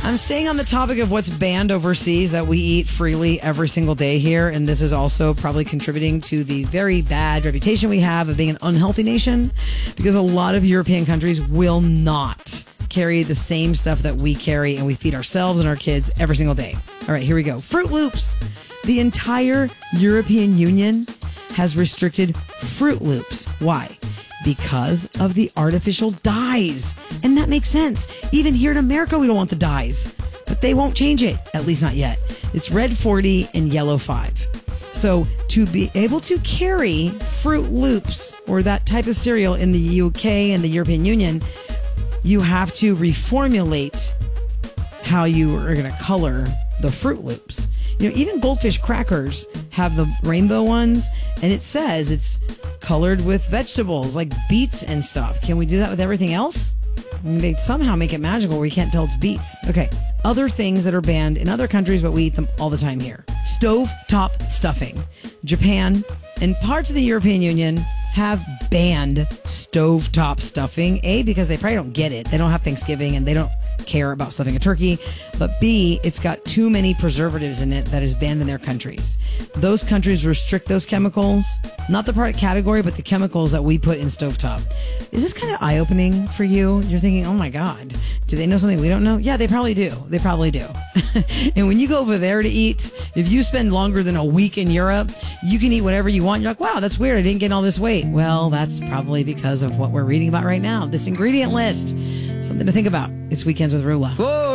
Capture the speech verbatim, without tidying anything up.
I'm staying on the topic of what's banned overseas that we eat freely every single day here. And this is also probably contributing to the very bad reputation we have of being an unhealthy nation, because a lot of European countries will not carry the same stuff that we carry, and we feed ourselves and our kids every single day. All right, here we go. Fruit Loops. The entire European Union has restricted Fruit Loops. Why? Because of the artificial dyes. And that makes sense. Even here in America, we don't want the dyes. But they won't change it, at least not yet. It's red forty and yellow five. So to be able to carry Fruit Loops or that type of cereal in the U K and the European Union, you have to reformulate how you are going to color the Fruit Loops. You know, even Goldfish crackers have the rainbow ones, and it says it's colored with vegetables like beets and stuff. Can we do that with everything else? I mean, they somehow make it magical where you can't tell it's beets. Okay, other things that are banned in other countries, but we eat them all the time here. Stovetop stuffing. Japan and parts of the European Union have banned stovetop stuffing. A, because they probably don't get it. They don't have Thanksgiving and they don't care about stuffing a turkey. But B, it's got too many preservatives in it that is banned in their countries. Those countries restrict those chemicals, not the product category, but the chemicals that we put in stovetop. Is this kind of eye-opening for you? You're thinking, oh my God, do they know something we don't know? Yeah, they probably do. They probably do. And when you go over there to eat, if you spend longer than a week in Europe, you can eat whatever you want. You're like, wow, that's weird. I didn't gain all this weight. Well, that's probably because of what we're reading about right now. This ingredient list. Something to think about. It's Weekends with Rula. Whoa.